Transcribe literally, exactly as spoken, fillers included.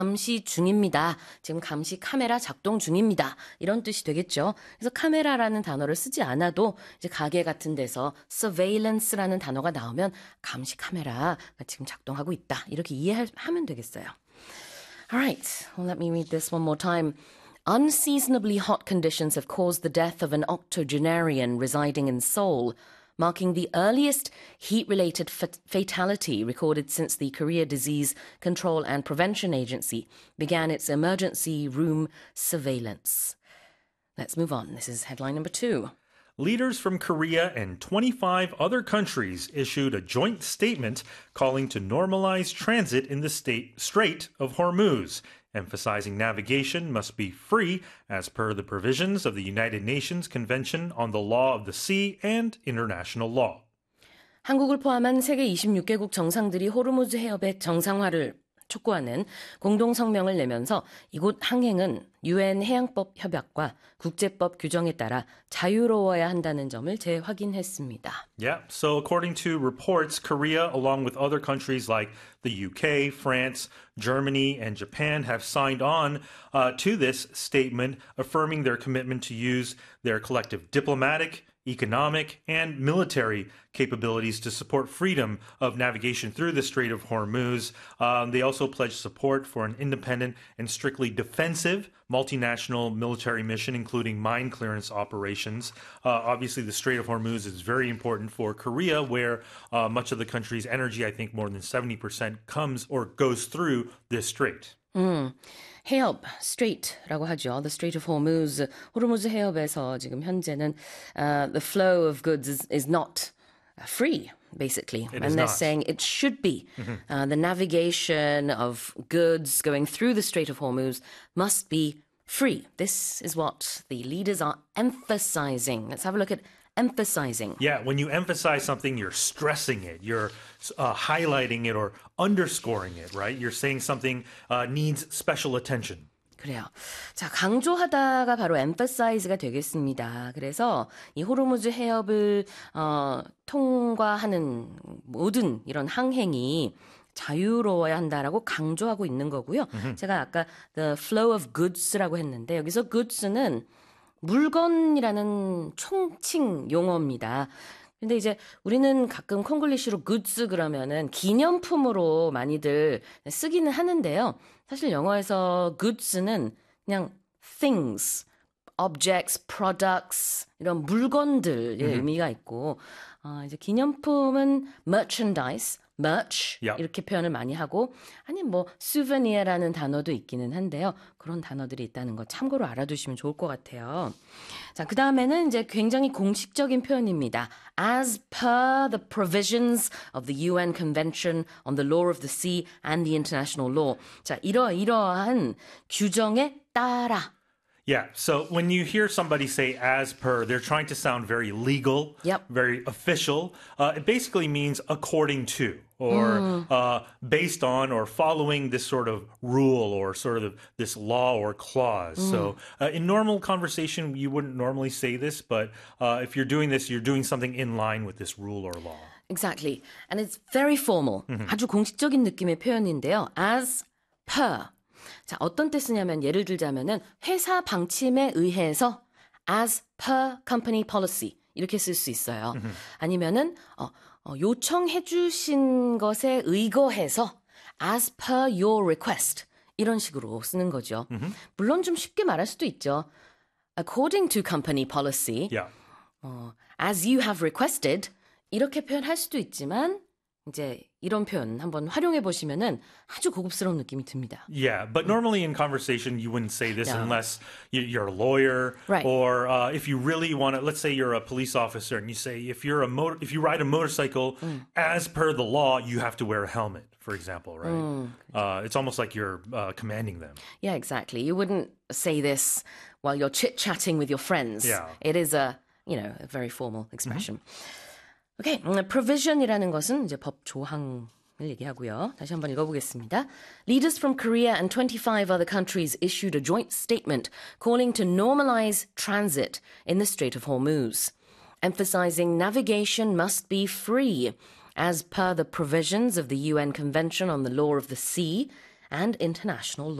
감시 중입니다. 지금 감시 카메라 작동 중입니다. 이런 뜻이 되겠죠. 그래서 카메라라는 단어를 쓰지 않아도 이제 가게 같은 데서 surveillance라는 단어가 나오면 감시 카메라가 지금 작동하고 있다. 이렇게 이해하면 되겠어요. Alright, well, let me read this one more time. Unseasonably hot conditions have caused the death of an octogenarian residing in Seoul, marking the earliest heat-related fa- fatality recorded since the Korea Disease Control and Prevention Agency began its emergency room surveillance. Let's move on. This is headline number two. Leaders from Korea and twenty-five other countries issued a joint statement calling to normalize transit in the state Strait of Hormuz, emphasizing navigation must be free as per the provisions of the United Nations Convention on the Law of the Sea and international law. 한국을 포함한 세계 이십육 개국 정상들이 호르무즈 해협의 정상화를 촉구하는 공동성명을 내면서 이곳 항행은 유엔 해양법 협약과 국제법 규정에 따라 자유로워야 한다는 점을 재확인했습니다. Yeah, so according to reports, Korea, along with other countries like the U K, France, Germany, and Japan, have signed on uh, to this statement, affirming their commitment to use their collective diplomatic, economic, and military capabilities to support freedom of navigation through the Strait of Hormuz. Um, they also pledged support for an independent and strictly defensive multinational military mission, including mine clearance operations. Uh, obviously, the Strait of Hormuz is very important for Korea, where uh, much of the country's energy, I think more than seventy percent, comes or goes through this strait. 음, 해협, straight라고 하죠. The Strait of Hormuz, 호르무즈 해협에서 지금 현재는 uh, the flow of goods is, is not free, basically. It and is they're not. saying it should be. Mm-hmm. Uh, the navigation of goods going through the Strait of Hormuz must be free. This is what the leaders are emphasizing. Let's have a look at emphasizing. Yeah, when you emphasize something, you're stressing it, you're uh, highlighting it or underscoring it, right? You're saying something uh, needs special attention. 그래요. 자, 강조하다가 바로 emphasize가 되겠습니다. 그래서 이 호르무즈 해협을 어, 통과하는 모든 이런 항행이 자유로워야 한다라고 강조하고 있는 거고요. Mm-hmm. 제가 아까 the flow of goods라고 했는데 여기서 goods는 물건이라는 총칭 용어입니다. 근데 이제 우리는 가끔 콩글리시로 goods 그러면은 기념품으로 많이들 쓰기는 하는데요. 사실 영어에서 goods는 그냥 things, objects, products 이런 물건들의 mm-hmm. 의미가 있고 어, 이제 기념품은 merchandise, merch yep. 이렇게 표현을 많이 하고 아니 뭐 souvenir라는 단어도 있기는 한데요. 그런 단어들이 있다는 거 참고로 알아두시면 좋을 것 같아요. 자, 그 다음에는 이제 굉장히 공식적인 표현입니다. As per the provisions of the U N Convention on the Law of the Sea and the International Law. 자, 이러이러한 규정에 따라 Yeah, so when you hear somebody say as per, they're trying to sound very legal, yep. very official. Uh, it basically means according to or mm. uh, based on or following this sort of rule or sort of this law or clause. Mm. So uh, in normal conversation, you wouldn't normally say this, but uh, if you're doing this, you're doing something in line with this rule or law. Exactly. And it's very formal. Mm-hmm. 아주 공식적인 느낌의 표현인데요. As per. 자, 어떤 때 쓰냐면 예를 들자면은 회사 방침에 의해서 as per company policy 이렇게 쓸 수 있어요. Mm-hmm. 아니면은 어, 어, 요청해 주신 것에 의거해서 as per your request 이런 식으로 쓰는 거죠. Mm-hmm. 물론 좀 쉽게 말할 수도 있죠. According to company policy, yeah. 어, as you have requested 이렇게 표현할 수도 있지만 이제 이런 표현 한번 활용해 보시면은 아주 고급스러운 느낌이 듭니다. Yeah, but normally in conversation you wouldn't say this no. unless you're a lawyer right. or uh, if you really want to. Let's say you're a police officer and you say if you're a motor, if you ride a motorcycle, mm. as per the law, you have to wear a helmet, for example, right? Mm. Uh, it's almost like you're uh, commanding them. Yeah, exactly. You wouldn't say this while you're chit chatting with your friends. Yeah, it is a you know a very formal expression. Mm-hmm. Okay, provision이라는 것은 이제 법 조항을 얘기하고요. 다시 한번 읽어보겠습니다. Leaders from Korea and twenty-five other countries issued a joint statement calling to normalize transit in the Strait of Hormuz, emphasizing navigation must be free as per the provisions of the U N Convention on the Law of the Sea and international